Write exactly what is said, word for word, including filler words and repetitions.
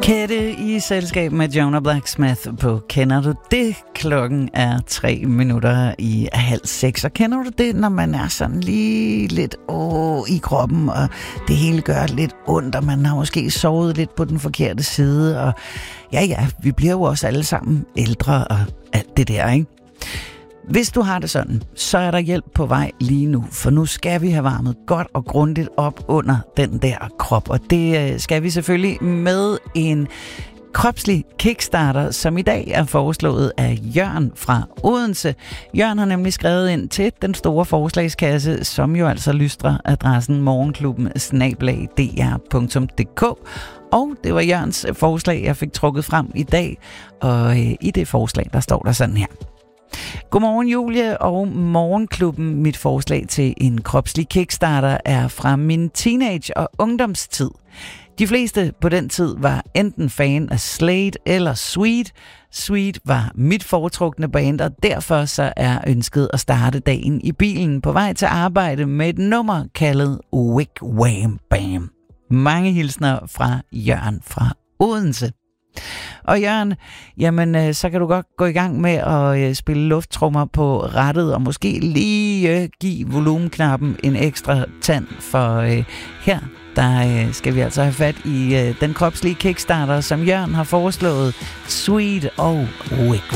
Kette i selskab med Jonah Blacksmith på Kender du det? Klokken er tre minutter i halv seks. Og kender du det, når man er sådan lige lidt åh, i kroppen, og det hele gør lidt ondt, og man har måske sovet lidt på den forkerte side, og ja, ja, vi bliver jo også alle sammen ældre og alt det der, ikke? Hvis du har det sådan, så er der hjælp på vej lige nu, for nu skal vi have varmet godt og grundigt op under den der krop, og det skal vi selvfølgelig med en kropslig kickstarter, som i dag er foreslået af Jørn fra Odense. Jørn har nemlig skrevet ind til den store forslagskasse, som jo altså lystrer adressen morgenklubben snabel-a d r punktum d k. Og det var Jørns forslag, jeg fik trukket frem i dag, og i det forslag, der står der sådan her. Godmorgen Julie og Morgenklubben. Mit forslag til en kropslig kickstarter er fra min teenage- og ungdomstid. De fleste på den tid var enten fan af Slade eller Sweet. Sweet var mit foretrukne band, og derfor så er ønsket at starte dagen i bilen på vej til arbejde med et nummer kaldet Wick Wham Bam. Mange hilsner fra Jørn fra Odense. Og Jørgen, jamen så kan du godt gå i gang med at spille lufttrummer på rattet, og måske lige give volumenknappen en ekstra tand, for her der skal vi altså have fat i den kropslige kickstarter, som Jørgen har foreslået, Sweet og Wick